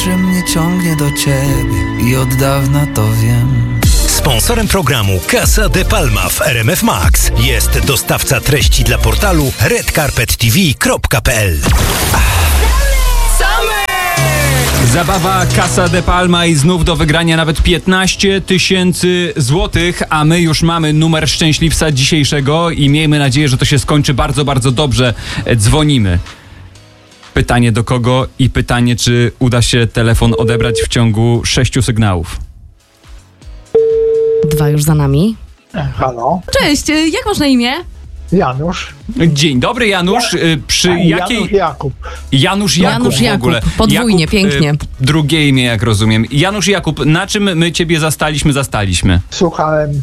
wiatrem mnie ciągnie do ciebie i od dawna to wiem. Sponsorem programu Casa de Palma w RMF Max jest dostawca treści dla portalu redcarpettv.pl. Zabawa Casa de Palma i znów do wygrania nawet 15 000 złotych, a my już mamy numer szczęśliwca dzisiejszego i miejmy nadzieję, że to się skończy bardzo, bardzo dobrze. Dzwonimy. Pytanie do kogo i pytanie, czy uda się telefon odebrać w ciągu 6 sygnałów. 2 już za nami. Halo, Cześć, jak masz na imię? Janusz. Dzień dobry, Janusz. Przy jakiej... Janusz Jakub. Janusz Jakub w ogóle. Podwójnie, Jakub, pięknie. Drugie imię, jak rozumiem. Janusz Jakub, na czym my ciebie zastaliśmy? Słuchałem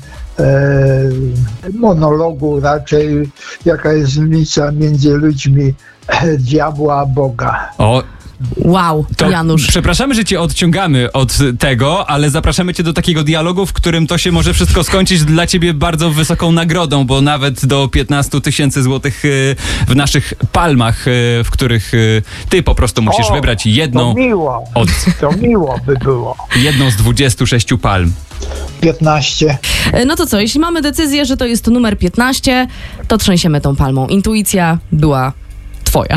monologu raczej, jaka jest różnica między ludźmi diabła a Boga. O, Wow, to Janusz. przepraszamy, że cię odciągamy od tego, ale zapraszamy cię do takiego dialogu, w którym to się może wszystko skończyć dla ciebie bardzo wysoką nagrodą, bo nawet do 15 000 złotych w naszych palmach, w których ty po prostu musisz wybrać jedną. To miło by było. Jedną z 26 palm. 15. No to co, jeśli mamy decyzję, że to jest numer 15, to trzęsiemy tą palmą. Intuicja była twoja.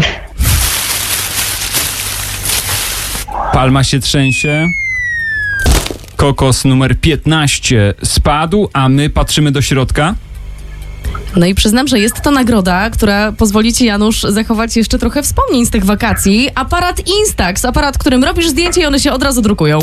Palma się trzęsie. Kokos numer 15 spadł, a my patrzymy do środka. No i przyznam, że jest to nagroda, która pozwoli ci, Janusz, zachować jeszcze trochę wspomnień z tych wakacji. Aparat Instax, aparat, którym robisz zdjęcie i one się od razu drukują.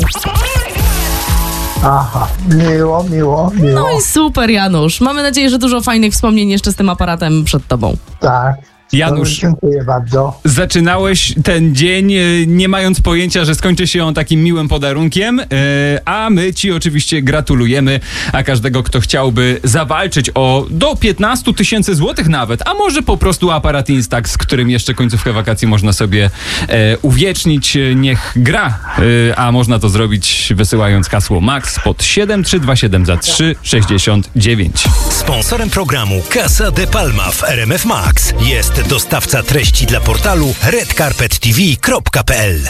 Aha, miło. No i super, Janusz. Mamy nadzieję, że dużo fajnych wspomnień jeszcze z tym aparatem przed tobą. Tak. Janusz, dziękuję bardzo. Zaczynałeś ten dzień nie mając pojęcia, że skończy się on takim miłym podarunkiem, a my ci oczywiście gratulujemy, a każdego, kto chciałby zawalczyć o do 15 000 złotych nawet, a może po prostu aparat Instax, z którym jeszcze końcówkę wakacji można sobie uwiecznić, niech gra, a można to zrobić wysyłając hasło MAX pod 7327 za 3,69. Sponsorem programu Casa de Palma w RMF Max jest dostawca treści dla portalu redcarpettv.pl.